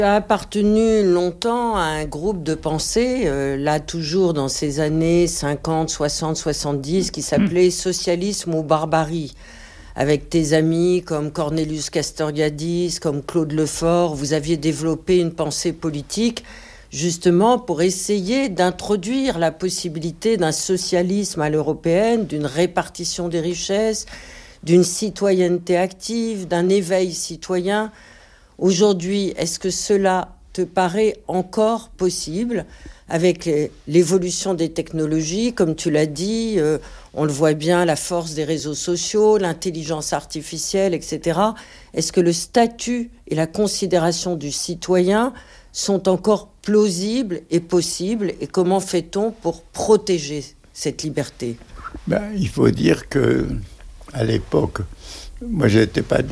Tu as appartenu longtemps à un groupe de pensée, là toujours dans ces années 50, 60, 70, qui s'appelait Socialisme ou Barbarie. Avec tes amis comme Cornelius Castoriadis, comme Claude Lefort, vous aviez développé une pensée politique justement pour essayer d'introduire la possibilité d'un socialisme à l'européenne, d'une répartition des richesses, d'une citoyenneté active, d'un éveil citoyen. Aujourd'hui, est-ce que cela te paraît encore possible avec l'évolution des technologies, comme tu l'as dit, on le voit bien, la force des réseaux sociaux, l'intelligence artificielle, etc. Est-ce que le statut et la considération du citoyen sont encore plausibles et possibles? Et comment fait-on pour protéger cette liberté? Il faut dire que à l'époque, moi je n'étais pas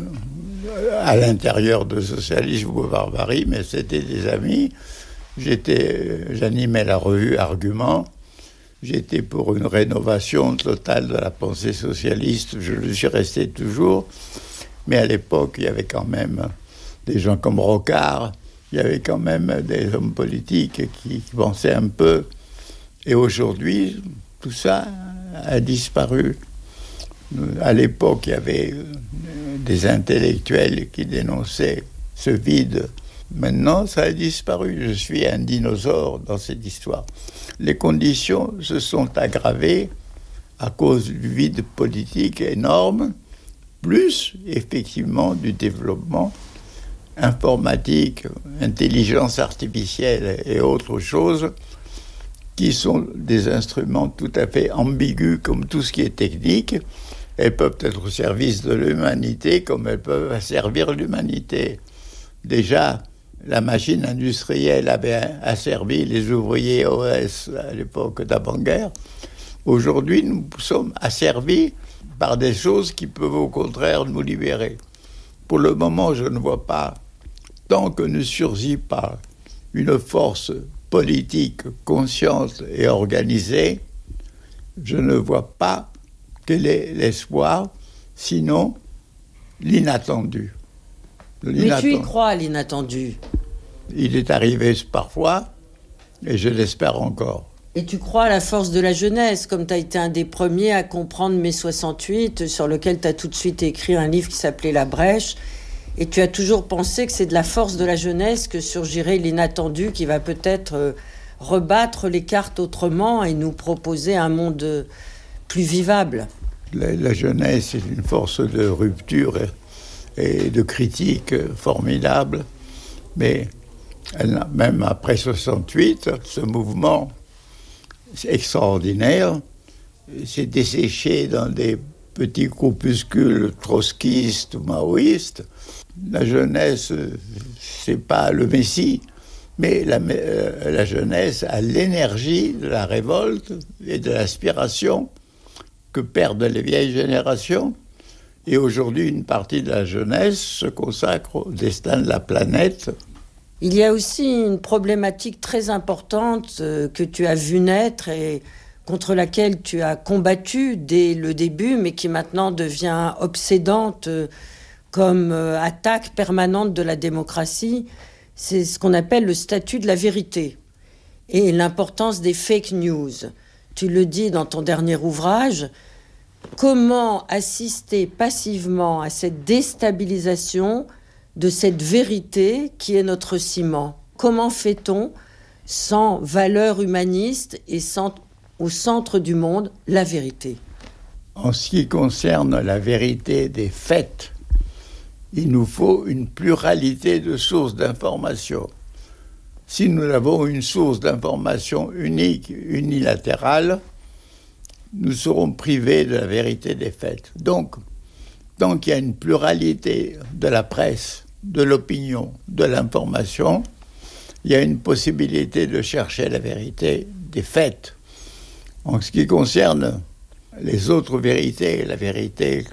à l'intérieur de socialisme ou de barbarie, mais c'était des amis. J'animais la revue Argument. J'étais pour une rénovation totale de la pensée socialiste. Je le suis resté toujours. Mais à l'époque, il y avait quand même des gens comme Rocard. Il y avait quand même des hommes politiques qui pensaient un peu. Et aujourd'hui, tout ça a disparu. À l'époque, il y avait des intellectuels qui dénonçaient ce vide. Maintenant, ça a disparu. Je suis un dinosaure dans cette histoire. Les conditions se sont aggravées à cause du vide politique énorme, plus effectivement du développement informatique, intelligence artificielle et autres choses qui sont des instruments tout à fait ambigus comme tout ce qui est technique. Elles peuvent être au service de l'humanité comme elles peuvent asservir l'humanité. Déjà, la machine industrielle avait asservi les ouvriers OS à l'époque d'avant-guerre. Aujourd'hui, nous sommes asservis par des choses qui peuvent au contraire nous libérer. Pour le moment, je ne vois pas, tant que ne surgit pas une force politique consciente et organisée, je ne vois pas quel est l'espoir, sinon l'inattendu. Mais tu y crois à l'inattendu? Il est arrivé parfois, et je l'espère encore. Et tu crois à la force de la jeunesse, comme tu as été un des premiers à comprendre mai 68, sur lequel tu as tout de suite écrit un livre qui s'appelait La Brèche, et tu as toujours pensé que c'est de la force de la jeunesse que surgirait l'inattendu qui va peut-être rebattre les cartes autrement et nous proposer un monde plus vivable. La jeunesse est une force de rupture et de critique formidable, mais même après 68, ce mouvement extraordinaire s'est desséché dans des petits groupuscules trotskistes ou maoïstes. La jeunesse, c'est pas le Messie, mais la jeunesse a l'énergie de la révolte et de l'aspiration que perdent les vieilles générations. Et aujourd'hui, une partie de la jeunesse se consacre au destin de la planète. Il y a aussi une problématique très importante que tu as vu naître et contre laquelle tu as combattu dès le début, mais qui maintenant devient obsédante comme attaque permanente de la démocratie. C'est ce qu'on appelle le statut de la vérité et l'importance des fake news. Tu le dis dans ton dernier ouvrage. Comment assister passivement à cette déstabilisation de cette vérité qui est notre ciment? Comment fait-on sans valeur humaniste et sans, au centre du monde, la vérité? En ce qui concerne la vérité des faits, il nous faut une pluralité de sources d'information. Si nous avons une source d'information unique, unilatérale, nous serons privés de la vérité des faits. Donc, tant qu'il y a une pluralité de la presse, de l'opinion, de l'information, il y a une possibilité de chercher la vérité des faits. En ce qui concerne les autres vérités, la vérité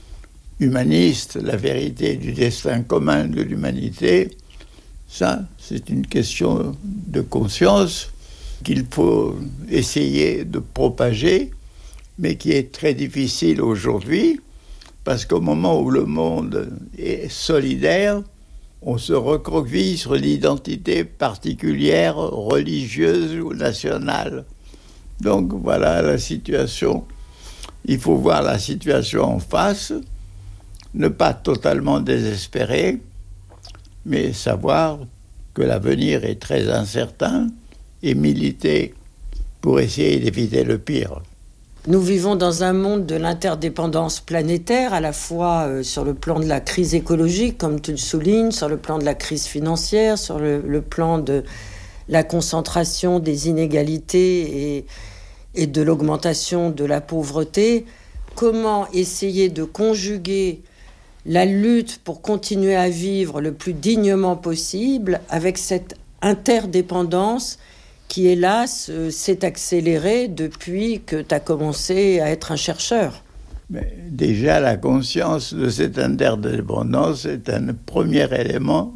humaniste, la vérité du destin commun de l'humanité, ça, c'est une question de conscience qu'il faut essayer de propager, mais qui est très difficile aujourd'hui, parce qu'au moment où le monde est solidaire, on se recroqueville sur l'identité particulière, religieuse ou nationale. Donc voilà la situation. Il faut voir la situation en face, ne pas totalement désespérer, mais savoir que l'avenir est très incertain et militer pour essayer d'éviter le pire. Nous vivons dans un monde de l'interdépendance planétaire, à la fois sur le plan de la crise écologique, comme tu le soulignes, sur le plan de la crise financière, sur le plan de la concentration des inégalités et de l'augmentation de la pauvreté. Comment essayer de conjuguer la lutte pour continuer à vivre le plus dignement possible avec cette interdépendance qui, hélas, s'est accélérée depuis que tu as commencé à être un chercheur. Mais déjà, la conscience de cette interdépendance est un premier élément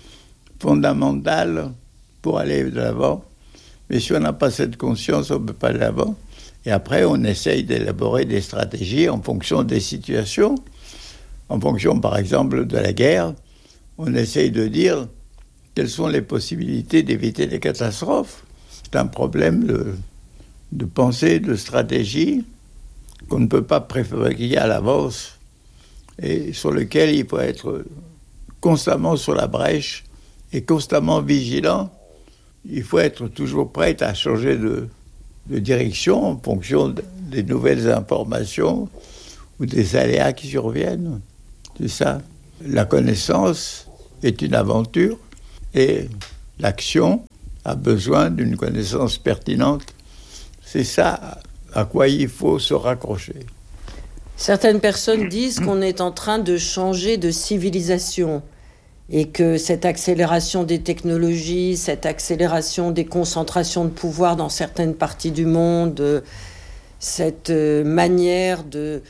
fondamental pour aller de l'avant. Mais si on n'a pas cette conscience, on ne peut pas aller de l'avant. Et après, on essaye d'élaborer des stratégies en fonction des situations. En fonction, par exemple, de la guerre, on essaye de dire quelles sont les possibilités d'éviter des catastrophes. C'est un problème de pensée, de stratégie qu'on ne peut pas préfabriquer à l'avance et sur lequel il faut être constamment sur la brèche et constamment vigilant. Il faut être toujours prêt à changer de direction en fonction des nouvelles informations ou des aléas qui surviennent. C'est ça. La connaissance est une aventure et l'action a besoin d'une connaissance pertinente. C'est ça à quoi il faut se raccrocher. Certaines personnes disent qu'on est en train de changer de civilisation et que cette accélération des technologies, cette accélération des concentrations de pouvoir dans certaines parties du monde, cette manière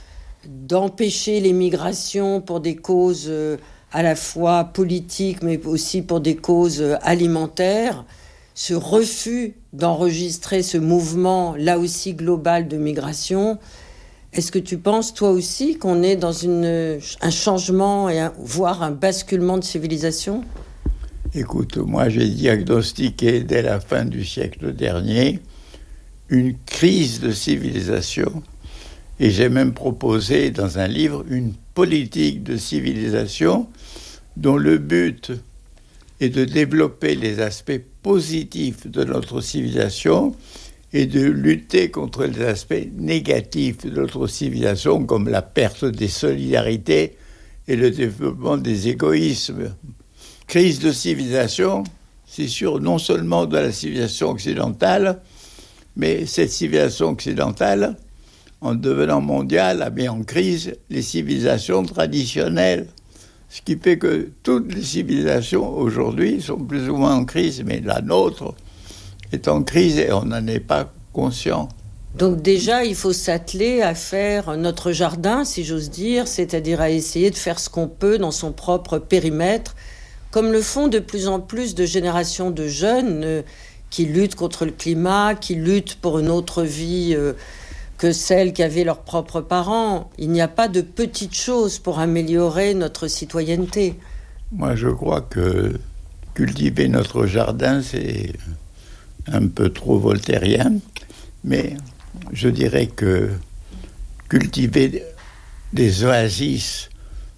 d'empêcher les migrations pour des causes à la fois politiques mais aussi pour des causes alimentaires, ce refus d'enregistrer ce mouvement, là aussi global de migration, est-ce que tu penses, toi aussi, qu'on est dans un changement, voire un basculement de civilisation ? Écoute, moi j'ai diagnostiqué dès la fin du siècle dernier une crise de civilisation et j'ai même proposé dans un livre une politique de civilisation dont le but est de développer les aspects positifs de notre civilisation et de lutter contre les aspects négatifs de notre civilisation, comme la perte des solidarités et le développement des égoïsmes. Crise de civilisation, c'est sûr, non seulement de la civilisation occidentale, mais cette civilisation occidentale, en devenant mondiale, a mis en crise les civilisations traditionnelles. Ce qui fait que toutes les civilisations aujourd'hui sont plus ou moins en crise, mais la nôtre est en crise et on n'en est pas conscient. Donc déjà, il faut s'atteler à faire notre jardin, si j'ose dire, c'est-à-dire à essayer de faire ce qu'on peut dans son propre périmètre, comme le font de plus en plus de générations de jeunes qui luttent contre le climat, qui luttent pour une autre vie que celle qu'avaient leurs propres parents. Il n'y a pas de petites choses pour améliorer notre citoyenneté. Moi, je crois que cultiver notre jardin, c'est un peu trop voltairien, mais je dirais que cultiver des oasis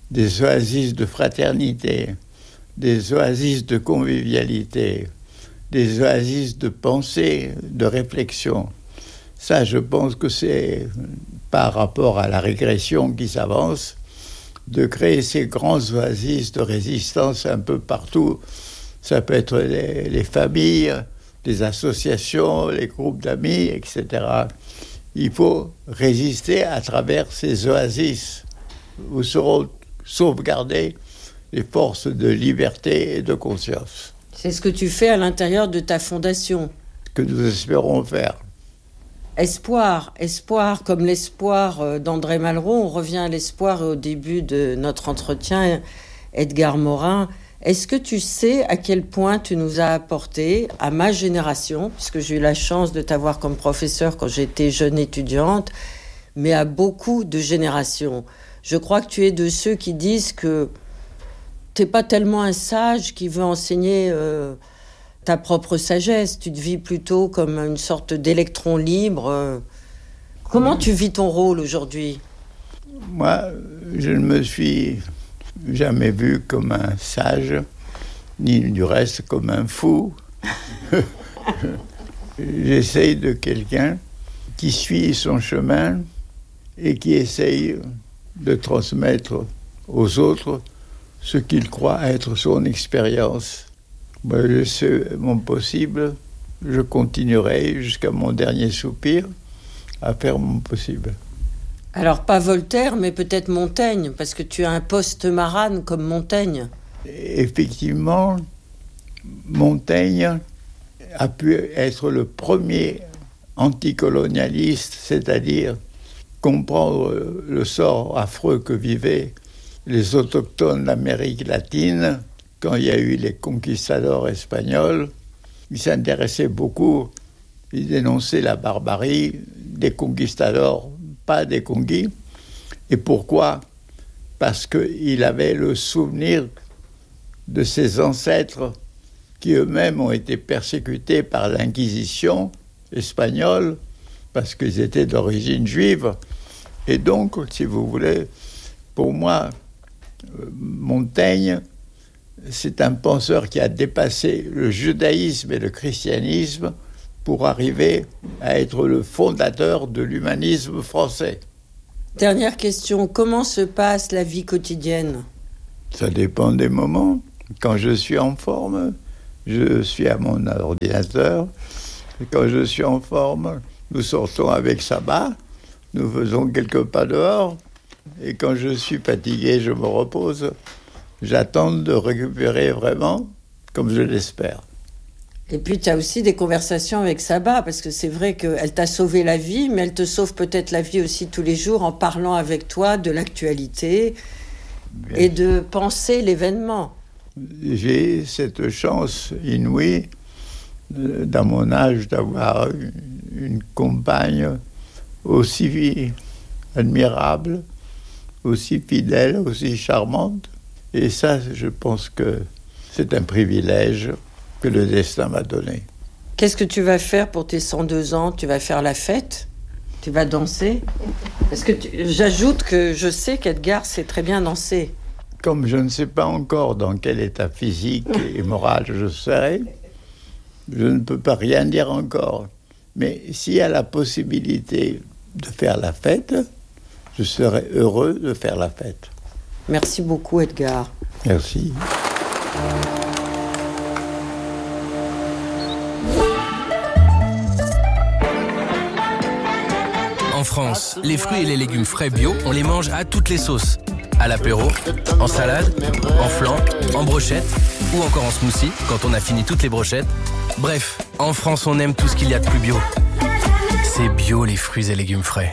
de fraternité, des oasis de convivialité, des oasis de pensée, de réflexion, ça, je pense que c'est par rapport à la régression qui s'avance, de créer ces grands oasis de résistance un peu partout. Ça peut être les familles, les associations, les groupes d'amis, etc. Il faut résister à travers ces oasis où seront sauvegardées les forces de liberté et de conscience. C'est ce que tu fais à l'intérieur de ta fondation. Que nous espérons faire. Espoir, comme l'espoir d'André Malraux. On revient à l'espoir au début de notre entretien, Edgar Morin. Est-ce que tu sais à quel point tu nous as apporté, à ma génération, puisque j'ai eu la chance de t'avoir comme professeur quand j'étais jeune étudiante, mais à beaucoup de générations. Je crois que tu es de ceux qui disent que t'es pas tellement un sage qui veut enseigner ta propre sagesse. Tu te vis plutôt comme une sorte d'électron libre. Comment tu vis ton rôle aujourd'hui ? Moi, je ne me suis jamais vu comme un sage, ni du reste comme un fou. J'essaye de quelqu'un qui suit son chemin et qui essaye de transmettre aux autres ce qu'il croit être son expérience. Moi, je sais mon possible, je continuerai jusqu'à mon dernier soupir à faire mon possible. Alors, pas Voltaire, mais peut-être Montaigne, parce que tu as un post-marane comme Montaigne. Effectivement, Montaigne a pu être le premier anticolonialiste, c'est-à-dire comprendre le sort affreux que vivaient les autochtones d'Amérique latine quand il y a eu les conquistadors espagnols. Il s'intéressait beaucoup, il dénonçait la barbarie des conquistadors, pas des conquis. Et pourquoi ? Parce qu'il avait le souvenir de ses ancêtres qui eux-mêmes ont été persécutés par l'Inquisition espagnole parce qu'ils étaient d'origine juive. Et donc, si vous voulez, pour moi, Montaigne, c'est un penseur qui a dépassé le judaïsme et le christianisme pour arriver à être le fondateur de l'humanisme français. Dernière question, comment se passe la vie quotidienne ? Ça dépend des moments. Quand je suis en forme, je suis à mon ordinateur. Et quand je suis en forme, nous sortons avec Sabah, nous faisons quelques pas dehors. Et quand je suis fatigué, je me repose. J'attends de récupérer vraiment, comme je l'espère. Et puis, tu as aussi des conversations avec Sabah, parce que c'est vrai qu'elle t'a sauvé la vie, mais elle te sauve peut-être la vie aussi tous les jours en parlant avec toi de l'actualité et de penser l'événement. J'ai cette chance inouïe, dans mon âge, d'avoir une compagne aussi admirable, aussi fidèle, aussi charmante. Et ça, je pense que c'est un privilège que le destin m'a donné. Qu'est-ce que tu vas faire pour tes 102 ans ? Tu vas faire la fête ? Tu vas danser ? Parce que j'ajoute que je sais qu'Edgar sait très bien danser. Comme je ne sais pas encore dans quel état physique et moral je serai, je ne peux pas rien dire encore. Mais s'il y a la possibilité de faire la fête, je serai heureux de faire la fête. Merci beaucoup, Edgar. Merci. En France, les fruits et les légumes frais bio, on les mange à toutes les sauces. À l'apéro, en salade, en flan, en brochette ou encore en smoothie quand on a fini toutes les brochettes. Bref, en France, on aime tout ce qu'il y a de plus bio. C'est bio les fruits et légumes frais.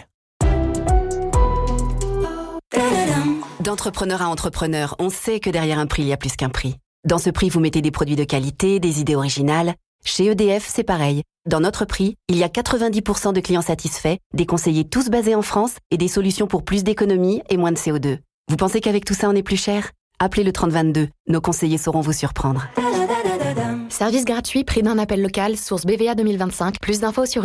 D'entrepreneur à entrepreneur, on sait que derrière un prix, il y a plus qu'un prix. Dans ce prix, vous mettez des produits de qualité, des idées originales. Chez EDF, c'est pareil. Dans notre prix, il y a 90% de clients satisfaits, des conseillers tous basés en France et des solutions pour plus d'économie et moins de CO2. Vous pensez qu'avec tout ça, on est plus cher ? Appelez le 3022. Nos conseillers sauront vous surprendre. Service gratuit, prix d'un appel local, source BVA 2025. Plus d'infos sur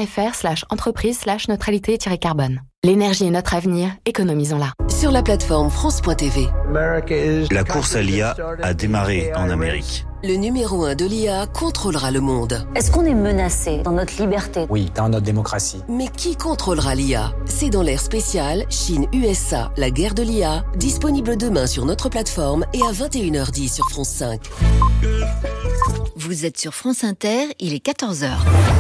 edf.fr/entreprise/neutralité-carbone. L'énergie est notre avenir, économisons-la. Sur la plateforme France.tv. La course à l'IA a démarré en Amérique. Le numéro 1 de l'IA contrôlera le monde. Est-ce qu'on est menacé dans notre liberté ? Oui, dans notre démocratie. Mais qui contrôlera l'IA ? C'est dans l'ère spéciale Chine-USA, la guerre de l'IA, disponible demain sur notre plateforme et à 21h10 sur France 5. Vous êtes sur France Inter, il est 14h.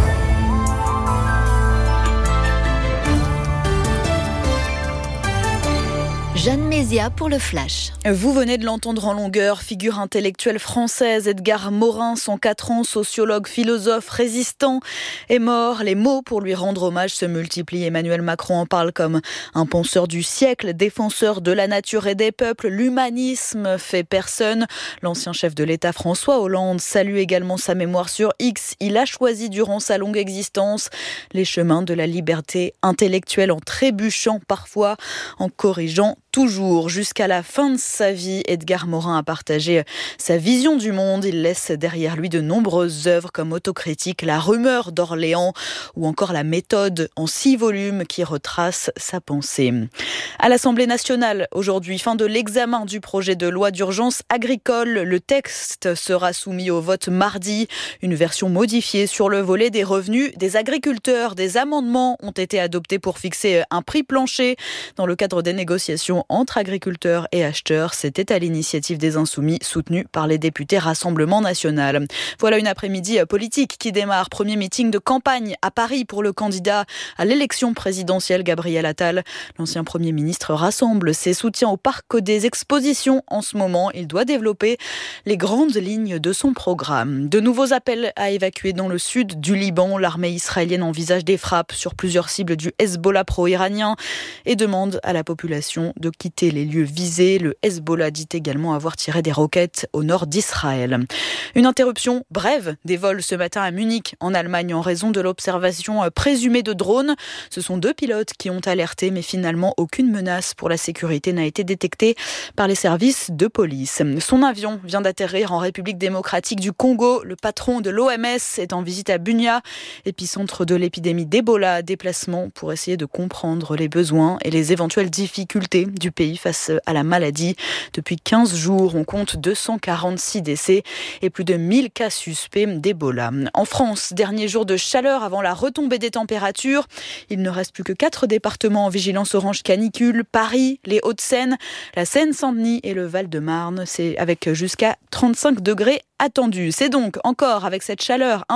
Jeanne Mézia pour le Flash. Vous venez de l'entendre en longueur, figure intellectuelle française, Edgar Morin, 104 ans, sociologue, philosophe, résistant, est mort. Les mots pour lui rendre hommage se multiplient. Emmanuel Macron en parle comme un penseur du siècle, défenseur de la nature et des peuples. L'humanisme fait personne. L'ancien chef de l'État François Hollande salue également sa mémoire sur X. Il a choisi durant sa longue existence les chemins de la liberté intellectuelle en trébuchant parfois, en corrigeant toujours. Jusqu'à la fin de sa vie, Edgar Morin a partagé sa vision du monde. Il laisse derrière lui de nombreuses œuvres comme Autocritique, La rumeur d'Orléans ou encore La méthode en 6 volumes qui retrace sa pensée. À l'Assemblée nationale, aujourd'hui, fin de l'examen du projet de loi d'urgence agricole. Le texte sera soumis au vote mardi. Une version modifiée sur le volet des revenus des agriculteurs. Des amendements ont été adoptés pour fixer un prix plancher dans le cadre des négociations entre agriculteurs et acheteurs. C'était à l'initiative des Insoumis, soutenue par les députés Rassemblement National. Voilà une après-midi politique qui démarre. Premier meeting de campagne à Paris pour le candidat à l'élection présidentielle, Gabriel Attal. L'ancien Premier ministre rassemble ses soutiens au parc des expositions en ce moment. Il doit développer les grandes lignes de son programme. De nouveaux appels à évacuer dans le sud du Liban. L'armée israélienne envisage des frappes sur plusieurs cibles du Hezbollah pro-iranien et demande à la population de quitter les lieux visés. Le Hezbollah dit également avoir tiré des roquettes au nord d'Israël. Une interruption brève des vols ce matin à Munich, en Allemagne, en raison de l'observation présumée de drones. Ce sont 2 pilotes qui ont alerté, mais finalement aucune menace pour la sécurité n'a été détectée par les services de police. Son avion vient d'atterrir en République démocratique du Congo. Le patron de l'OMS est en visite à Bunia, épicentre de l'épidémie d'Ebola. Déplacement pour essayer de comprendre les besoins et les éventuelles difficultés du pays face à la maladie. Depuis 15 jours, on compte 246 décès et plus de 1000 cas suspects d'Ebola. En France, dernier jour de chaleur avant la retombée des températures. Il ne reste plus que 4 départements en vigilance orange canicule. Paris, les Hauts-de-Seine, la Seine-Saint-Denis et le Val-de-Marne. C'est avec jusqu'à 35 degrés attendus. C'est donc encore avec cette chaleur